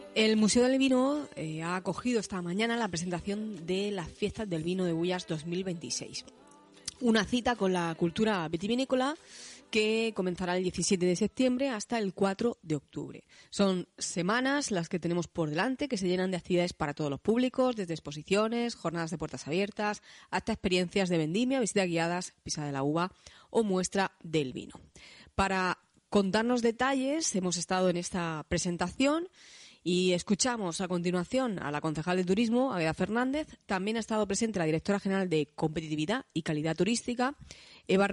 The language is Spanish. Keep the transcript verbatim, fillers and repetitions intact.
El Museo del Vino eh, ha acogido esta mañana la presentación de las Fiestas del Vino de Bullas dos mil veintiséis. Una cita con la cultura vitivinícola que comenzará el diecisiete de septiembre hasta el cuatro de octubre. Son semanas las que tenemos por delante, que se llenan de actividades para todos los públicos, desde exposiciones, jornadas de puertas abiertas, hasta experiencias de vendimia, visitas guiadas, pisada de la uva o muestra del vino. Para contarnos detalles, hemos estado en esta presentación y escuchamos a continuación a la concejal de Turismo, Águeda Fernández. También ha estado presente la directora general de Competitividad y Calidad Turística, Eva